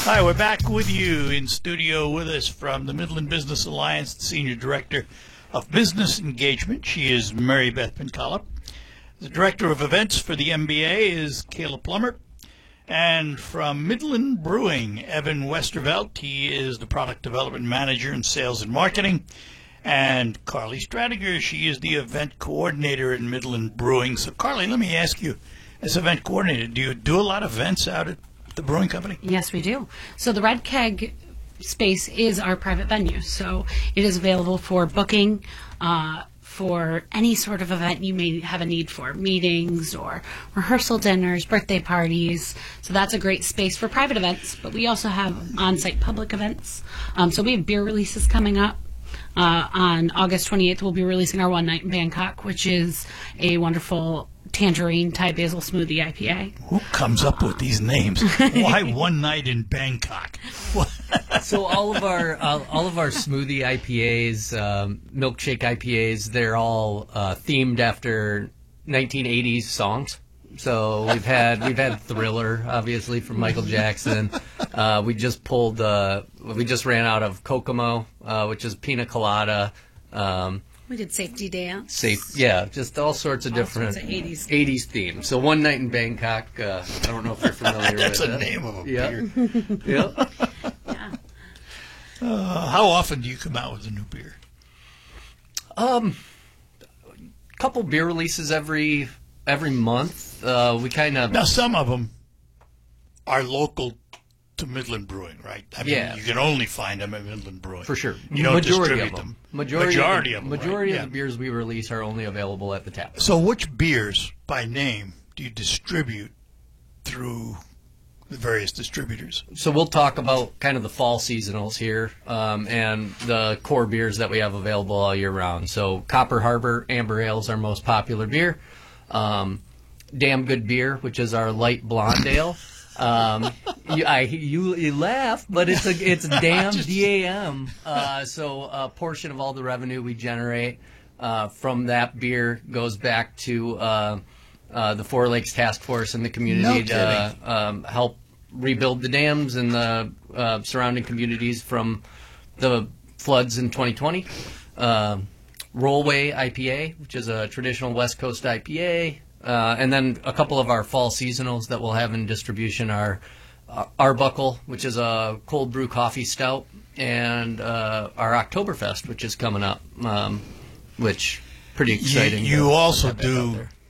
Hi, we're back with you in studio with us from the Midland Business Alliance, the Senior Director of Business Engagement. She is Mary Beth Pincala. The Director of Events for the MBA is Kayla Plummer. And from Midland Brewing, Evan Westervelt. He is the Product Development Manager in Sales and Marketing. And Carly Stradiger, she is the Event Coordinator in Midland Brewing. So, Carly, let me ask you, as Event Coordinator, do you do a lot of events out at the brewing company? Yes, we do. So the Red Keg space is our private venue. So it is available for booking for any sort of event you may have a need for, meetings or rehearsal dinners, birthday parties. So that's a great space for private events, but we also have on-site public events. So we have beer releases coming up. On August 28th, we'll be releasing our One Night in Bangkok, which is a wonderful tangerine Thai basil smoothie IPA. Who comes up with these names? Why One Night in Bangkok? So all of our smoothie IPAs, milkshake IPAs, they're all themed after 1980s songs. So we've had Thriller, obviously, from Michael Jackson. We just ran out of Kokomo, which is pina colada. We did Safety Dance. Just all sorts of different 80s themes. So One Night in Bangkok, I don't know if you're familiar That's with a that. name of a beer. Yep. Yeah. How often do you come out with a new beer? Couple beer releases every month. We kind of... Now, some of them are local to Midland Brewing, right? I mean, you can only find them at Midland Brewing. For sure. You don't Majority distribute of them. Majority of them. Majority right? of the beers we release are only available at the tap. So which beers, by name, do you distribute through the various distributors? So we'll talk about kind of the fall seasonals here and the core beers that we have available all year round. So Copper Harbor Amber Ale is our most popular beer. Damn Good Beer, which is our light blonde ale. You laugh, but it's damn DAM. So a portion of all the revenue we generate from that beer goes back to the Four Lakes Task Force and the community to help rebuild the dams and the surrounding communities from the floods in 2020. Rollway IPA, which is a traditional West Coast IPA. And then a couple of our fall seasonals that we'll have in distribution are Arbuckle, which is a cold brew coffee stout, and our Oktoberfest, which is coming up, which pretty exciting. You also do